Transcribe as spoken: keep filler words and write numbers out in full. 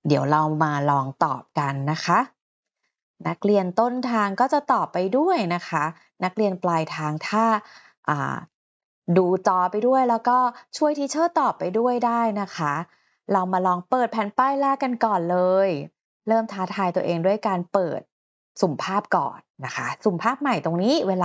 เดี๋ยวเรามาลองตอบกันนะคะนักเรียนต้นทางก็จะตอบไปด้วยนะคะนักเรียนปลายทางถ้าอ่าดูจอไปด้วยแล้วก็ช่วยทีเชอร์ตอบไปด้วยได้นะคะเรามาลองเปิดแผ่นป้ายแรกกันก่อนเลยเริ่มท้าทายตัวเองด้วยการเปิดสุ่มภาพก่อนนะคะสุ่มภาพใหม่ตรงนี้เวลา